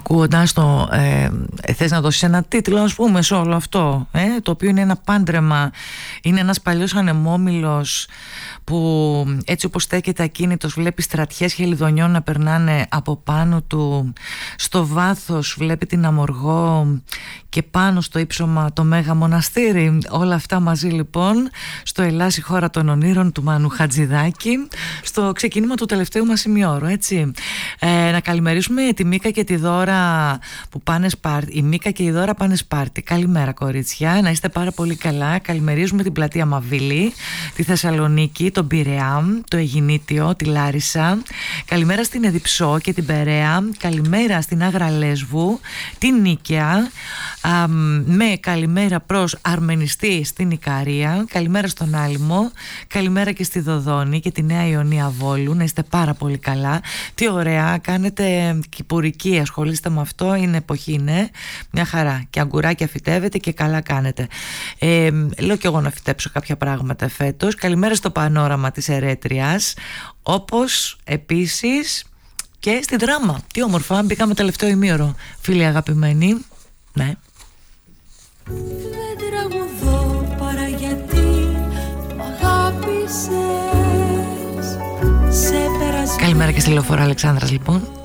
ακούγοντας το θες να δώσεις ένα τίτλο, ας πούμε, σε όλο αυτό, το οποίο είναι ένα πάντρεμα, είναι ένας παλιός ανεμόμυλος που έτσι όπως στέκεται ακίνητος βλέπει στρατιές χελιδονιών να περνάνε από πάνω του, στο βάθος βλέπει την Αμοργό και πάνω στο ύψωμα το Μέγα Μοναστήρι. Όλα αυτά μαζί λοιπόν στο «Ελλάς η χώρα των ονείρων» του Μάνου Χατζηδάκη, στο ξεκίνημα του τελευταίου μας ημιώρου, έτσι. Να καλημερίσουμε τη Μίκα και τη Δώρα που πάνε Σπάρτη. Η Μίκα και η Δώρα πάνε Σπάρτη. Καλημέρα κορίτσια, να είστε πάρα πολύ καλά. Καλημερίζουμε την πλατεία Μαβίλη, τη Θεσσαλονίκη, τον Πειραιά, το Αιγινήτιο, τη Λάρισα. Καλημέρα στην Εδιψό και την Περαία. Καλημέρα στην Άγρα Λέσβου, την Νίκαια. Με καλημέρα προς Αρμενιστή στην Ικαρία. Καλημέρα στον Άλυμο. Καλημέρα και στη Δοδόνη και τη Νέα Ιωνία Βόλου. Να είστε πάρα πολύ καλά. Τι ωραία, κάνετε κυπουρική, ασχολείστε με αυτό. Είναι εποχή, είναι μια χαρά. Και αγκουράκια φυτεύετε και καλά κάνετε. Λέω και εγώ να φυτέψω κάποια πράγματα φέτος. Καλημέρα στο πανόραμα της Ερέτριας. Όπως επίσης και στη Δράμα. Τι όμορφα, μπήκαμε τελευταίο ημίωρο, φίλοι αγαπημένοι. Ναι. Δεν τραγουδώ παρά γιατί μ' αγάπησες. Καλημέρα και στη Λεωφόρο Αλεξάνδρας λοιπόν.